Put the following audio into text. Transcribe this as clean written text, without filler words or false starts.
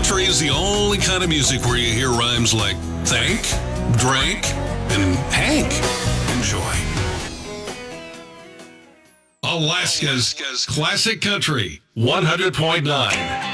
country is the only kind of music where you hear rhymes like thank, drank, and Hank. Enjoy. Alaska's Classic Country 100.9.